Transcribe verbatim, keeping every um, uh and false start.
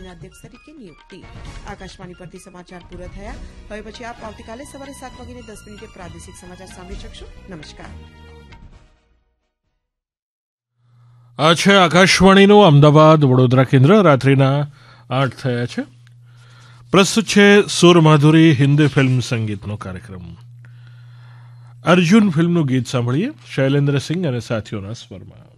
મંડળના અધ્યક્ષ તરીકે નિયુક્તિ. આકાશવાણી પરથી સમાચાર પૂરા થયા. હવે પછી આપ આવતીકાલે સવારે સાત વાગીને દસ મિનિટે પ્રાદેશિક સમાચાર સાંભળી શકશો. નમસ્કાર. આ છે આકાશવાણીનું અમદાવાદ વડોદરા કેન્દ્ર. રાત્રિના આઠ થયા છે. પ્રસ્તુત છે સુર માધુરી હિન્દી ફિલ્મ સંગીતનો કાર્યક્રમ. અર્જુન ફિલ્મનું ગીત સાંભળીએ શૈલેન્દ્ર સિંહ અને સાથીઓના સ્વરમાં.